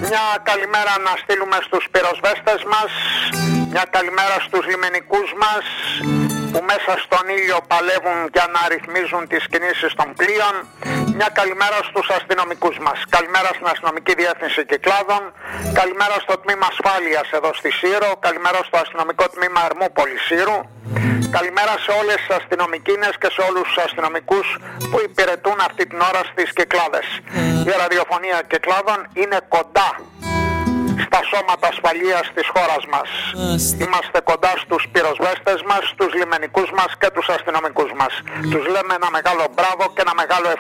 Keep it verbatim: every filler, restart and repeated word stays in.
Μια καλημέρα να στείλουμε στους πυροσβέστες μας, μια καλημέρα στους λιμενικούς μας που μέσα στον ήλιο παλεύουν και αναρρυθμίζουν τις κινήσεις των πλοίων. Μια καλημέρα στους αστυνομικούς μας. Καλημέρα στην Αστυνομική Διεύθυνση Κυκλάδων. Καλημέρα στο Τμήμα Ασφάλειας εδώ στη Σύρο. Καλημέρα στο Αστυνομικό Τμήμα Ερμούπολης Σύρου. Καλημέρα σε όλες τις αστυνομικίνες και σε όλους τους αστυνομικούς που υπηρετούν αυτή την ώρα στις Κυκλάδες. Η ραδιοφωνία Κυκλάδων είναι κοντά στα σώματα ασφαλείας της χώρας μας. Είμαστε κοντά στους πυροσβέστες μας, στους λιμενικούς μας και τους αστυνομικούς μας. Τους λέμε ένα μεγάλο μπράβο και ένα μεγάλο ευχαριστώ.